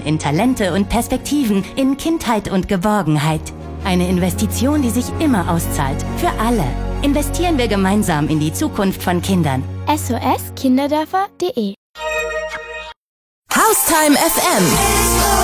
in Talente und Perspektiven, in Kindheit und Geborgenheit. Eine Investition, die sich immer auszahlt. Für alle. Investieren wir gemeinsam in die Zukunft von Kindern. SOS-Kinderdörfer.de Haustime FM.